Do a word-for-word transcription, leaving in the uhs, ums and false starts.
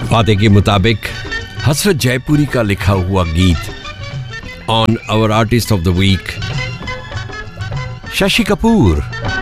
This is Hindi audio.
वादे के मुताबिक हसरत जयपुरी का लिखा हुआ गीत on our artist of the week Shashi Kapoor.